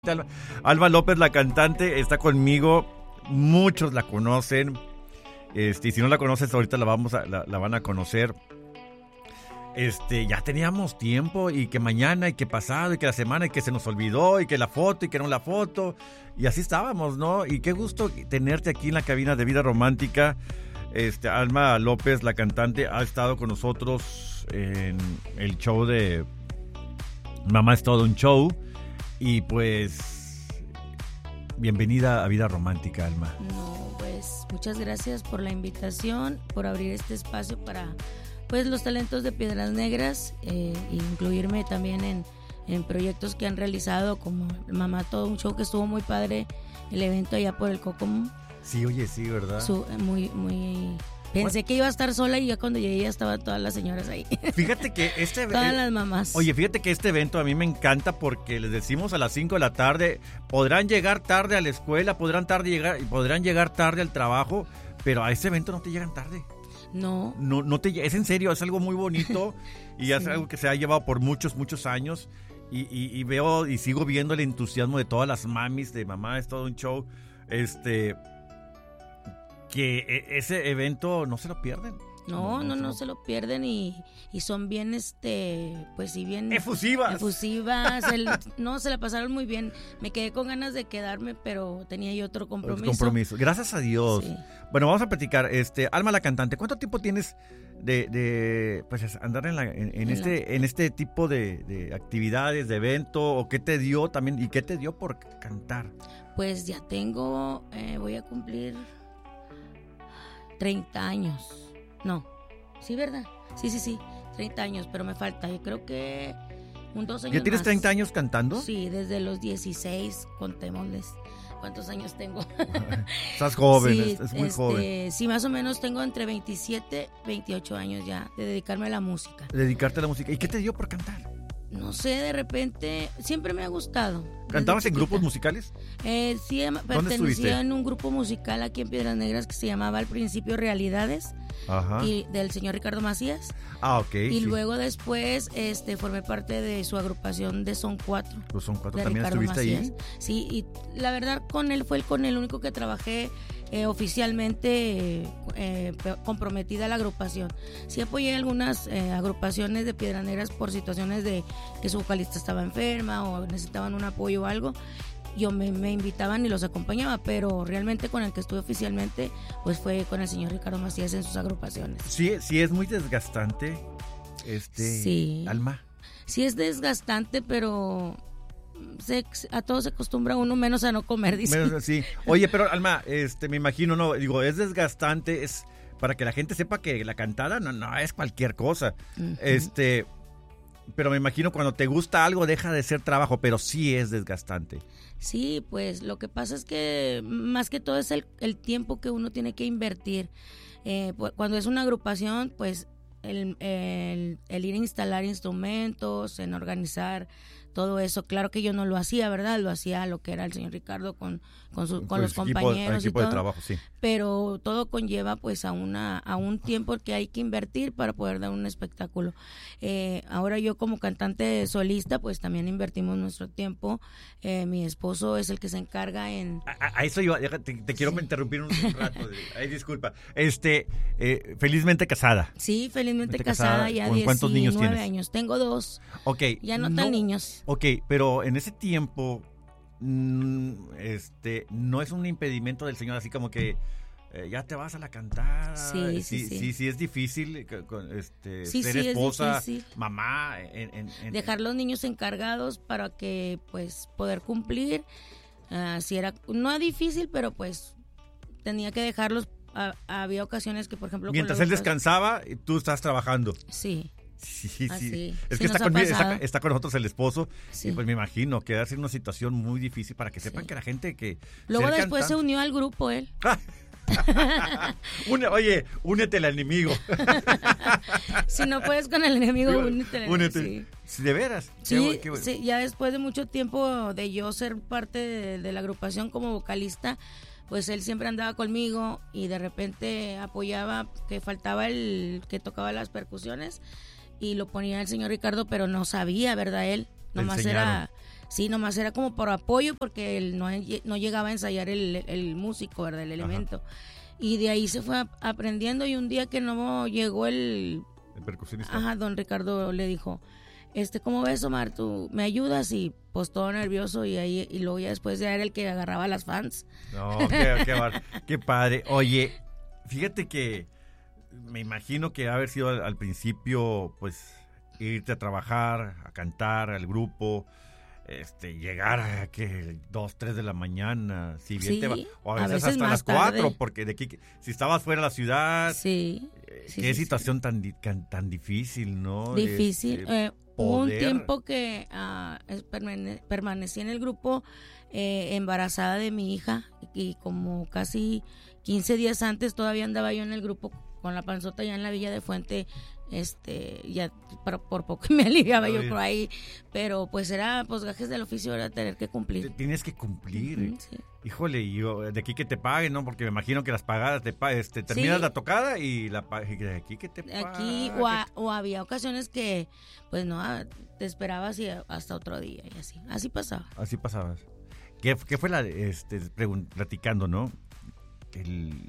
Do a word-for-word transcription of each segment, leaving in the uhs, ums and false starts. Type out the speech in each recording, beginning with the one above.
Alma, Alma López, la cantante, está conmigo. Muchos la conocen. Este, y si no la conoces, ahorita la vamos a, la, la van a conocer. Este, ya teníamos tiempo, y que mañana, y que pasado, y que la semana, y que se nos olvidó, y que la foto, y que no la foto. Y así estábamos, ¿no? Y qué gusto tenerte aquí en la cabina de Vida Romántica. Este, Alma López, la cantante, ha estado con nosotros en el show de Mamá es todo un show. Y pues, bienvenida a Vida Romántica, Alma. No, pues muchas gracias por la invitación, por abrir este espacio para pues los talentos de Piedras Negras, eh, e incluirme también en, en proyectos que han realizado, como Mamá Todo un Show, que estuvo muy padre, el evento allá por el Cocom. Sí, oye, sí, ¿verdad? Su, muy, muy... Pensé bueno. que iba a estar sola, y ya cuando llegué ya estaban todas las señoras ahí. Fíjate que este evento... Todas las mamás. Oye, fíjate que este evento a mí me encanta porque les decimos a las cinco de la tarde, podrán llegar tarde a la escuela, podrán, tarde llegar, podrán llegar tarde al trabajo, pero a este evento no te llegan tarde. No. No, no te, es en serio, es algo muy bonito y sí. Es algo que se ha llevado por muchos, muchos años. Y, y, y veo y sigo viendo el entusiasmo de todas las mamis de Mamá es todo un show. Este... que ese evento no se lo pierden. No, no, no, no se lo pierden, y, y son bien, este, pues sí, bien... Efusivas. Efusivas, el, no, se la pasaron muy bien. Me quedé con ganas de quedarme, pero tenía yo otro compromiso. Compromiso, gracias a Dios. Sí. Bueno, vamos a platicar. Este, Alma, la cantante, ¿cuánto tiempo tienes de, de pues, andar en, la, en, en, en este, la... en este tipo de, de actividades, de evento? ¿O qué te dio también? ¿Y qué te dio por cantar? Pues ya tengo, eh, voy a cumplir... treinta años. No, sí, ¿verdad? Sí, sí, sí, treinta años, pero me falta, yo creo que un dos años. ¿Ya tienes más. treinta años cantando? Sí, desde los dieciséis, contémosles cuántos años tengo. Estás joven, sí, es, es muy este, joven. Sí, más o menos tengo entre veintisiete, veintiocho años ya de dedicarme a la música. Dedicarte a la música. ¿Y qué te dio por cantar? No sé, de repente, siempre me ha gustado. ¿Cantabas en grupos musicales? Eh, sí, pertenecía en un grupo musical aquí en Piedras Negras que se llamaba al principio Realidades. Ajá. Y del señor Ricardo Macías. Ah, ok. Y sí. luego después este, formé parte de su agrupación de Son Cuatro. Los Son Cuatro, ¿también Ricardo estuviste Macías. ahí? Sí, y la verdad con él fue el, con el único que trabajé eh, oficialmente eh, comprometida a la agrupación. Sí apoyé algunas eh, agrupaciones de Piedras Negras por situaciones de que su vocalista estaba enferma o necesitaban un apoyo o algo. Yo me, me invitaban y los acompañaba, pero realmente con el que estuve oficialmente pues fue con el señor Ricardo Macías en sus agrupaciones. Sí, sí es muy desgastante, este, sí. Alma. Sí es desgastante, pero se, a todo se acostumbra uno, menos a no comer, dice. Menos, sí. Oye, pero Alma, este, me imagino, no, digo, es desgastante, es para que la gente sepa que la cantada no, no es cualquier cosa. Uh-huh. Este, pero me imagino cuando te gusta algo deja de ser trabajo, pero sí es desgastante. Sí, pues lo que pasa es que más que todo es el, el tiempo que uno tiene que invertir. Eh, cuando es una agrupación, pues el, el, el ir a instalar instrumentos, en organizar todo eso, claro que yo no lo hacía, ¿verdad? Lo hacía lo que era el señor Ricardo con, con, su, con, con los compañeros equipo, y todo. De trabajo, sí. Pero todo conlleva pues a una a un tiempo que hay que invertir para poder dar un espectáculo. Eh, ahora yo como cantante solista pues también invertimos nuestro tiempo. Eh, mi esposo es el que se encarga en... A, a eso yo te, te quiero sí. interrumpir un rato. Ay, disculpa. Este, eh, felizmente casada. Sí, felizmente casada, casada ya diecinueve ¿cuántos niños tienes? años. Tengo dos. Ok. Ya no, no tan niños. Ok, pero en ese tiempo, mmm, este, no es un impedimento del Señor, así como que eh, ya te vas a la cantada. Sí, sí, sí. Sí, sí, sí es difícil este, sí, ser sí, esposa, es difícil. mamá. En, en, en, Dejar los niños encargados para que, pues, poder cumplir. Uh, si era, no difícil, pero pues tenía que dejarlos. Uh, había ocasiones que, por ejemplo... Mientras él descansaba, tú estás trabajando. Sí. Sí, sí, ah, sí. sí. Es sí que está con, está, está con nosotros el esposo, sí. Y pues me imagino que va a ser una situación muy difícil para que sepan sí. que la gente que... Luego después cantante... se unió al grupo él. Une, oye, únete al enemigo. Si no puedes con el enemigo, únete al enemigo. Únete. Sí. ¿De veras? Sí, qué, qué sí, ya después de mucho tiempo de yo ser parte de, de la agrupación como vocalista, pues él siempre andaba conmigo y de repente apoyaba, que faltaba el que tocaba las percusiones y lo ponía el señor Ricardo, pero no sabía, ¿verdad? Él nomás era Sí, nomás era como por apoyo porque él no, no llegaba a ensayar el, el músico, ¿verdad? El elemento. Ajá. Y de ahí se fue aprendiendo y un día que no llegó el... El percusionista. Ajá, don Ricardo le dijo, este, ¿cómo ves, Omar? ¿Tú me ayudas? Y pues todo nervioso y ahí y luego ya después ya era el que agarraba a las fans. No, qué, qué, qué padre. Oye, fíjate que me imagino que haber sido al, al principio, pues, irte a trabajar, a cantar al grupo... Este, llegar a que dos, tres de la mañana, si bien sí, te va, o a veces, a veces hasta las tarde. cuatro, porque de aquí, si estabas fuera de la ciudad, sí, eh, sí qué sí, situación sí. Tan, tan tan difícil, ¿no? Difícil. Este, eh, hubo un tiempo que uh, permane- permanecí en el grupo eh, embarazada de mi hija y como casi quince días antes todavía andaba yo en el grupo con la panzota ya en la Villa de Fuente. Este, ya por, por poco me aliviaba yo por ahí, pero pues era, pues gajes del oficio, era tener que cumplir. Tienes que cumplir. Uh-huh, sí. Híjole, y yo, de aquí que te paguen, ¿no? Porque me imagino que las pagadas te paguen, este, terminas sí. la tocada y la de aquí que te paguen. Aquí, o, a, o había ocasiones que, pues no, te esperabas y hasta otro día y así, así pasaba. Así pasabas. ¿Qué, qué fue la, este, pregun- platicando, ¿no? El...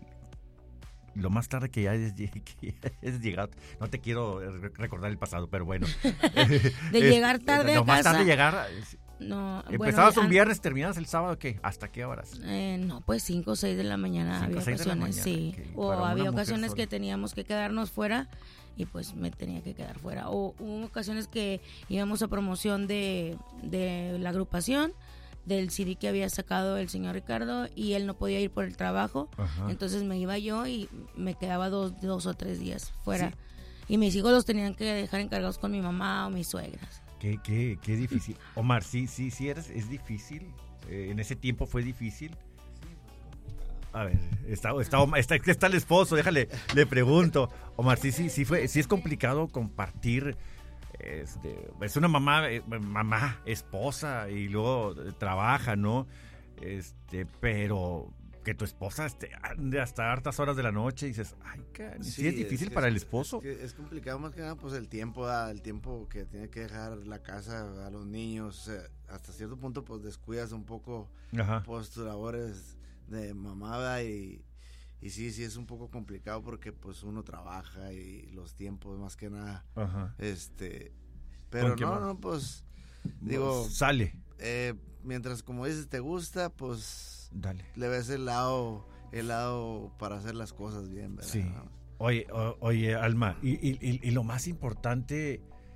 Lo más tarde que ya es, que es llegar, no te quiero recordar el pasado, pero bueno. de es, llegar tarde lo a casa. Lo más tarde llegar. No, ¿Empezabas bueno, un viernes, terminabas el sábado qué? ¿Hasta qué horas? Eh, no, pues cinco o seis de la mañana había ocasiones, sí. Okay. O Para había ocasiones sola. que teníamos que quedarnos fuera y pues me tenía que quedar fuera. O hubo ocasiones que íbamos a promoción de, de la agrupación, del C D que había sacado el señor Ricardo y él no podía ir por el trabajo. Ajá. Entonces me iba yo y me quedaba dos, dos o tres días fuera. Sí. Y mis hijos los tenían que dejar encargados con mi mamá o mis suegras. Qué, qué, qué difícil. Omar, sí, sí, sí, eres, es difícil. Eh, en ese tiempo fue difícil. A ver, está, está, está, está el esposo, déjale, le pregunto. Omar, sí, sí, sí fue, sí es complicado compartir. Este, es una mamá, eh, mamá, esposa y luego trabaja, ¿no? Este, pero que tu esposa esté ande hasta hartas horas de la noche y dices, ay, can, sí, sí es difícil es, para es, el esposo. Es, es complicado más que nada, pues el tiempo, ¿da? el tiempo que tiene que dejar la casa a los niños, o sea, hasta cierto punto pues descuidas un poco Ajá. pues tus labores de mamada y Y sí, sí es un poco complicado porque pues uno trabaja y los tiempos más que nada. Ajá. Este, pero no, no, pues digo, sale. Eh, mientras como dices te gusta, pues dale. Le ves el lado, el lado para hacer las cosas bien, ¿verdad? Sí. Oye, o, oye, Alma, y, y, y, y lo más importante,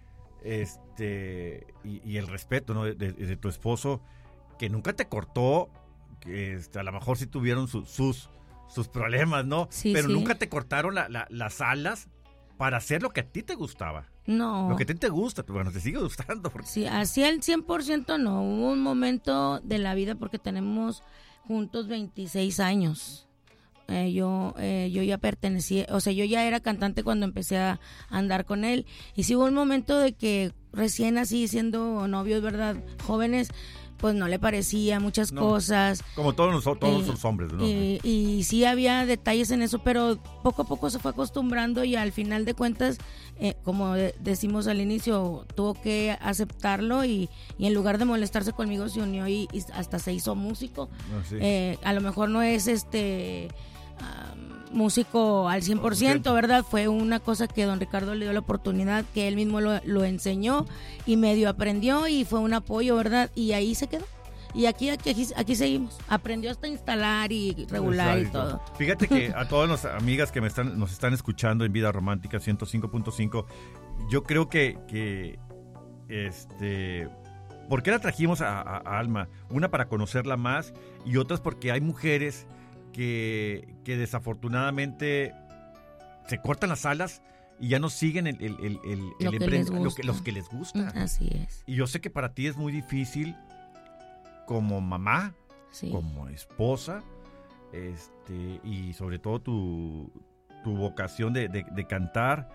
este, y, y el respeto, ¿no? De, de, de tu esposo, que nunca te cortó, que este, a lo mejor sí tuvieron su, sus sus problemas, ¿no? Sí, pero sí. nunca te cortaron la, la, las alas para hacer lo que a ti te gustaba. No. Lo que a ti te gusta, bueno, te sigue gustando. Porque... Sí, así al cien por ciento no. Hubo un momento de la vida porque tenemos juntos veintiséis años. Eh, yo eh, yo ya pertenecía, o sea, yo ya era cantante cuando empecé a andar con él. Y sí hubo un momento de que recién así siendo novios, ¿verdad? Jóvenes, pues no le parecía muchas no, cosas. Como todos los, todos y, los hombres, ¿no? Y, y sí había detalles en eso, pero poco a poco se fue acostumbrando y al final de cuentas, eh, como de, decimos al inicio, tuvo que aceptarlo y, y en lugar de molestarse conmigo se unió y, y hasta se hizo músico. Ah, sí. eh, a lo mejor no es este... Um, músico al cien por ciento, ¿verdad? Fue una cosa que don Ricardo le dio la oportunidad, que él mismo lo, lo enseñó y medio aprendió y fue un apoyo, ¿verdad? Y ahí se quedó. Y aquí aquí, aquí, aquí seguimos. Aprendió hasta instalar y regular Exacto. y todo. Fíjate que a todas las amigas que me están, nos están escuchando en Vida Romántica ciento cinco punto cinco, yo creo que, que este... ¿por qué la trajimos a, a, a Alma? Una para conocerla más y otras porque hay mujeres Que, que desafortunadamente se cortan las alas y ya no siguen el, el, el, el, lo el que les gusta. Lo que, los que les gusta. Así es. Y yo sé que para ti es muy difícil como mamá, sí. como esposa, este y sobre todo tu, tu vocación de, de, de cantar,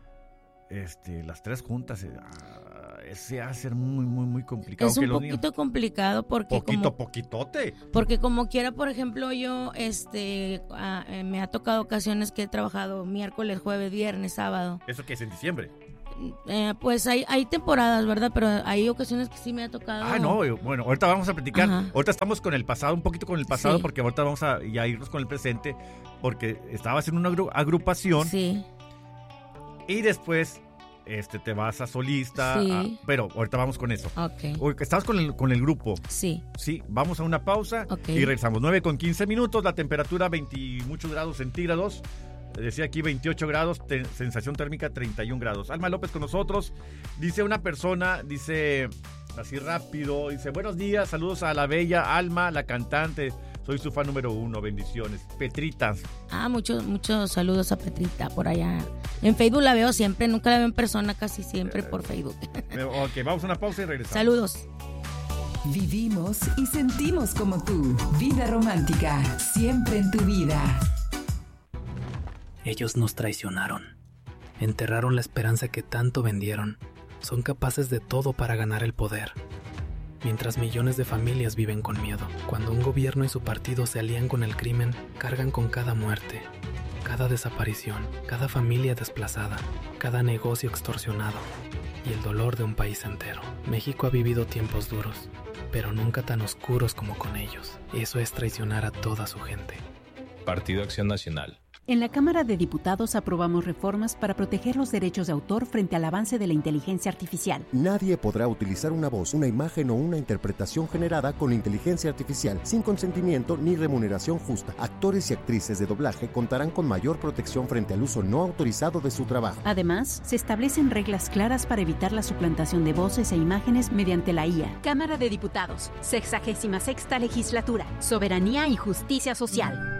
este las tres juntas. Eh, se va a ser muy, muy, muy complicado. Es un que poquito niños... complicado porque... Poquito, como, poquitote. Porque como quiera, por ejemplo, yo este uh, me ha tocado ocasiones que he trabajado miércoles, jueves, viernes, sábado. ¿Eso qué es en diciembre? Eh, pues hay, hay temporadas, ¿verdad? Pero hay ocasiones que sí me ha tocado. Ah, no, bueno, ahorita vamos a platicar. Ajá. Ahorita estamos con el pasado, un poquito con el pasado, sí. porque ahorita vamos a ya irnos con el presente, porque estabas en una agrupación. Sí. Y después este, te vas a solista. Sí. A, pero ahorita vamos con eso. Ok. Estabas con el, con el grupo. Sí. Sí, vamos a una pausa okay. y regresamos. nueve con quince minutos, la temperatura veinte muchos grados centígrados. Decía aquí veintiocho grados, te, sensación térmica treinta y un grados. Alma López con nosotros. Dice una persona, dice así rápido, dice buenos días, saludos a la bella Alma, la cantante. Soy su fan número uno, bendiciones. Petrita. Ah, muchos muchos saludos a Petrita por allá. En Facebook la veo siempre, nunca la veo en persona, casi siempre por Facebook. Ok, vamos a una pausa y regresamos. Saludos. Vivimos y sentimos como tú. Vida romántica, siempre en tu vida. Ellos nos traicionaron. Enterraron la esperanza que tanto vendieron. Son capaces de todo para ganar el poder. Mientras millones de familias viven con miedo. Cuando un gobierno y su partido se alían con el crimen, cargan con cada muerte, cada desaparición, cada familia desplazada, cada negocio extorsionado y el dolor de un país entero. México ha vivido tiempos duros, pero nunca tan oscuros como con ellos. Eso es traicionar a toda su gente. Partido Acción Nacional. En la Cámara de Diputados aprobamos reformas para proteger los derechos de autor frente al avance de la inteligencia artificial. Nadie podrá utilizar una voz, una imagen o una interpretación generada con inteligencia artificial sin consentimiento ni remuneración justa. Actores y actrices de doblaje contarán con mayor protección frente al uso no autorizado de su trabajo. Además, se establecen reglas claras para evitar la suplantación de voces e imágenes mediante la I A. Cámara de Diputados, sexagésima sexta legislatura, Soberanía y Justicia Social.